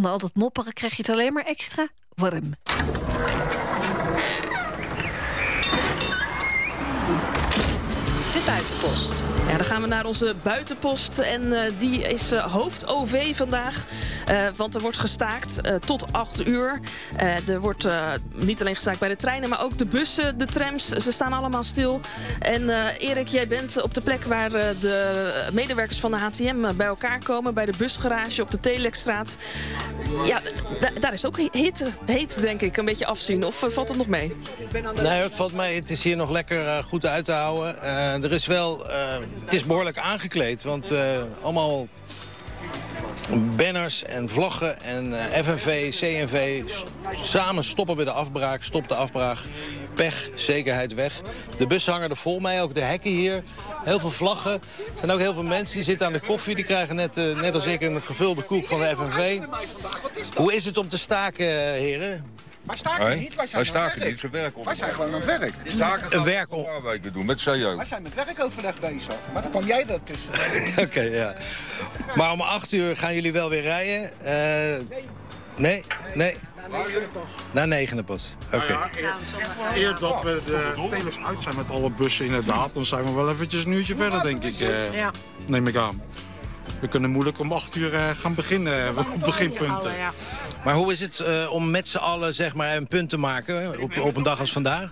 Sander altijd mopperen, krijg je het alleen maar extra warm. De buitenpost. Ja, dan gaan we naar onze buitenpost. En die is hoofd-OV vandaag. Want er wordt gestaakt tot 8 uur. Er wordt niet alleen gestaakt bij de treinen, maar ook de bussen, de trams. Ze staan allemaal stil. En Erik, jij bent op de plek waar de medewerkers van de HTM bij elkaar komen. Bij de busgarage op de Telexstraat. Ja, daar is ook heet, denk ik. Een beetje afzien. Of valt het nog mee? Nee, het valt mee. Het is hier nog lekker goed uit te houden. Er is wel... het is behoorlijk aangekleed, want allemaal banners en vlaggen en FNV, CNV... samen stoppen we de afbraak, stop de afbraak. Pech, zekerheid weg. De bussen hangen er vol mee, ook de hekken hier. Heel veel vlaggen. Er zijn ook heel veel mensen die zitten aan de koffie. Die krijgen net als ik een gevulde koek van de FNV. Hoe is het om te staken, heren? Wij staken niet, wij staken niet, ze werken. Wij zijn gewoon aan het werk. Staken gaan een paar weken doen met CEO. Wij zijn met werkoverleg bezig, maar dan kwam jij ertussen. Oké, ja. Maar om 8 uur gaan jullie wel weer rijden? Nee? Na 9 pas. Oké. Eer dat we de telers uit zijn met alle bussen inderdaad, dan zijn we wel eventjes een uurtje verder, denk ik. Neem ik aan. We kunnen moeilijk om 8 uur gaan beginnen op beginpunten. Maar hoe is het om met z'n allen zeg maar, een punt te maken op een dag als vandaag?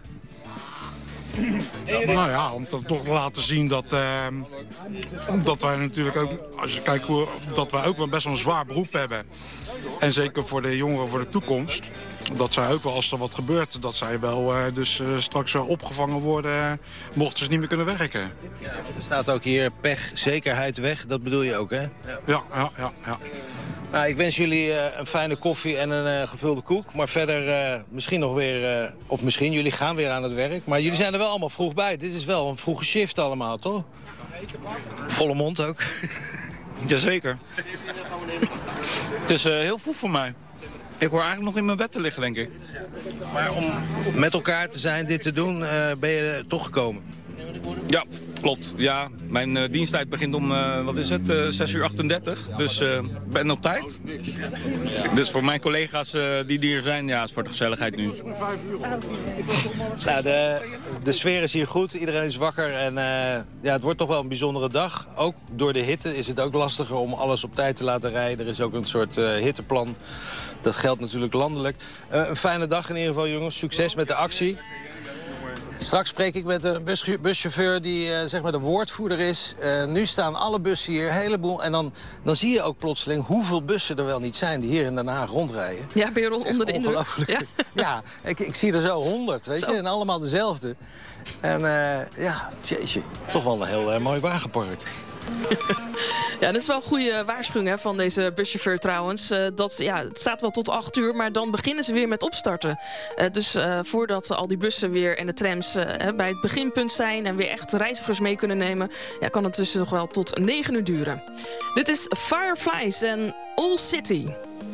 Nou ja, om toch te laten zien dat wij natuurlijk ook, als je kijkt, dat wij ook wel best wel een zwaar beroep hebben. En zeker voor de jongeren voor de toekomst. Dat zij ook wel, als er wat gebeurt, dat zij wel straks wel opgevangen worden, mochten ze niet meer kunnen werken. Er staat ook hier pech, zekerheid weg, dat bedoel je ook, hè? Ja. Nou, ik wens jullie een fijne koffie en een gevulde koek. Maar verder misschien nog weer, of misschien jullie gaan weer aan het werk. Maar jullie zijn er wel allemaal vroeg bij. Dit is wel een vroege shift allemaal, toch? Volle mond ook. Jazeker. Het is heel vroeg voor mij. Ik hoor eigenlijk nog in mijn bed te liggen, denk ik. Maar om met elkaar te zijn, dit te doen, ben je toch gekomen? Ja, klopt. Ja, mijn diensttijd begint om, 6:38. Dus ik ben op tijd. Dus voor mijn collega's die hier zijn, ja, is voor de gezelligheid nu. Nou, de sfeer is hier goed. Iedereen is wakker. En ja, het wordt toch wel een bijzondere dag. Ook door de hitte is het ook lastiger om alles op tijd te laten rijden. Er is ook een soort hitteplan. Dat geldt natuurlijk landelijk. Een fijne dag in ieder geval, jongens. Succes met de actie. Straks spreek ik met een buschauffeur die zeg maar de woordvoerder is. Nu staan alle bussen hier, een heleboel. En dan zie je ook plotseling hoeveel bussen er wel niet zijn die hier in Den Haag rondrijden. Ja, ben je onder de indruk? Ja, ik zie er zo 100, weet je. En allemaal dezelfde. En ja, jeetje, toch wel een heel mooi wagenpark. Ja, dat is wel een goede waarschuwing hè, van deze buschauffeur trouwens. Het staat wel tot 8 uur, maar dan beginnen ze weer met opstarten. Dus voordat al die bussen weer en de trams bij het beginpunt zijn en weer echt reizigers mee kunnen nemen, ja, kan het dus nog wel tot 9 uur duren. Dit is Fireflies en All City.